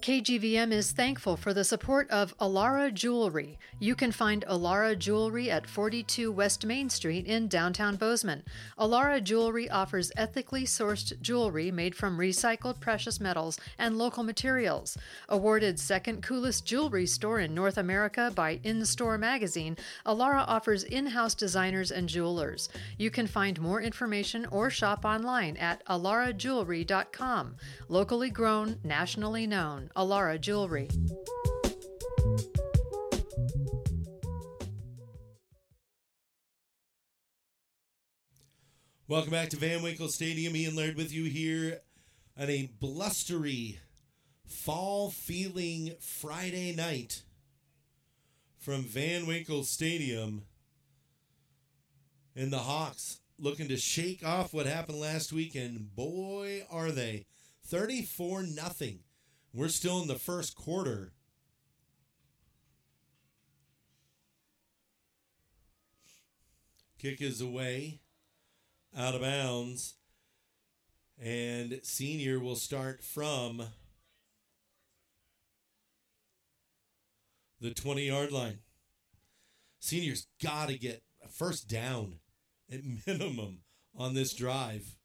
KGVM is thankful for the support of Alara Jewelry. You can find Alara Jewelry at 42 West Main Street in downtown Bozeman. Alara Jewelry offers ethically sourced jewelry made from recycled precious metals and local materials. Awarded second coolest jewelry store in North America by In-Store magazine, Alara offers in-house designers and jewelers. You can find more information or shop online at alarajewelry.com. Locally grown, nationally known. Alara Jewelry. Welcome back to Van Winkle Stadium. Ian Laird with you here on a blustery, fall-feeling Friday night from Van Winkle Stadium. And the Hawks looking to shake off what happened last week, and boy, are they. 34-0. We're still in the first quarter. Kick is away, out of bounds, and Senior will start from the 20-yard line. Senior's got to get a first down at minimum on this drive.